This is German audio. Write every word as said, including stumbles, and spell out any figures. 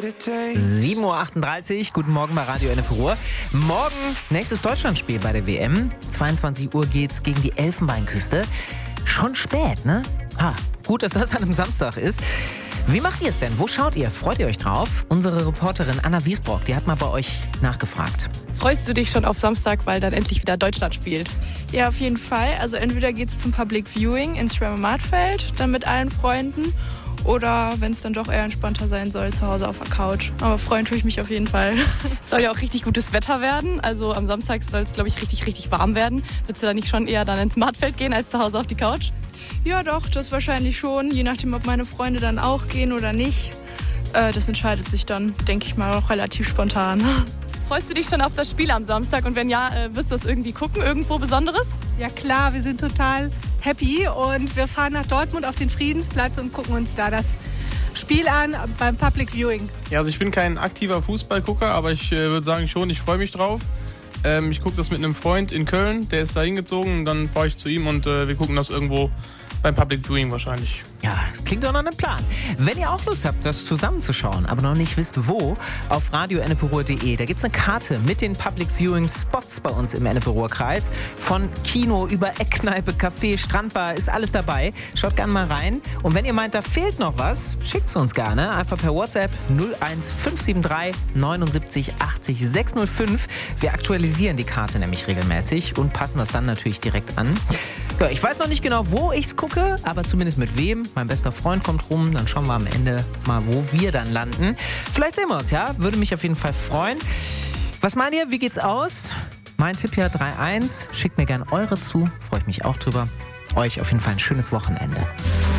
sieben Uhr achtunddreißig, guten Morgen bei Radio N F Ruhr. Morgen nächstes Deutschlandspiel bei der W M. zweiundzwanzig Uhr geht's gegen die Elfenbeinküste. Schon spät, ne? Ah, gut, dass das an einem Samstag ist. Wie macht ihr es denn? Wo schaut ihr? Freut ihr euch drauf? Unsere Reporterin Anna Wiesbrock, die hat mal bei euch nachgefragt. Freust du dich schon auf Samstag, weil dann endlich wieder Deutschland spielt? Ja, auf jeden Fall. Also entweder geht's zum Public Viewing ins Schwärme-Mattfeld, dann mit allen Freunden. Oder wenn es dann doch eher entspannter sein soll, zu Hause auf der Couch. Aber freuen tue ich mich auf jeden Fall. Es soll ja auch richtig gutes Wetter werden. Also am Samstag soll es, glaube ich, richtig, richtig warm werden. Würdest du da nicht schon eher dann ins Mattfeld gehen, als zu Hause auf die Couch? Ja doch, das wahrscheinlich schon. Je nachdem, ob meine Freunde dann auch gehen oder nicht. Äh, das entscheidet sich dann, denke ich mal, auch relativ spontan. Freust du dich schon auf das Spiel am Samstag? Und wenn ja, äh, wirst du es irgendwie gucken, irgendwo Besonderes? Ja klar, wir sind total happy und wir fahren nach Dortmund auf den Friedensplatz und gucken uns da das Spiel an beim Public Viewing. Ja, also ich bin kein aktiver Fußballgucker, aber ich äh, würde sagen schon, ich freue mich drauf. Ähm, ich gucke das mit einem Freund in Köln, der ist da hingezogen, dann fahre ich zu ihm und äh, wir gucken das irgendwo beim Public Viewing wahrscheinlich. Ja, das klingt doch nach einem Plan. Wenn ihr auch Lust habt, das zusammenzuschauen, aber noch nicht wisst, wo, auf radio n f ruhr punkt d e, da gibt es eine Karte mit den Public Viewing Spots bei uns im N F Ruhr-Kreis. Von Kino über Eckkneipe, Café, Strandbar, ist alles dabei. Schaut gerne mal rein. Und wenn ihr meint, da fehlt noch was, schickt es uns gerne. Einfach per WhatsApp null eins fünf sieben drei neunundsiebzig achtzig sechs null fünf. Wir aktualisieren die Karte nämlich regelmäßig und passen das dann natürlich direkt an. Ja, ich weiß noch nicht genau, wo ich es gucke, aber zumindest mit wem. Mein bester Freund kommt rum, dann schauen wir am Ende mal, wo wir dann landen. Vielleicht sehen wir uns, ja? Würde mich auf jeden Fall freuen. Was meint ihr? Wie geht's aus? Mein Tipp hier drei eins. Schickt mir gerne eure zu. Freue ich mich auch drüber. Euch auf jeden Fall ein schönes Wochenende.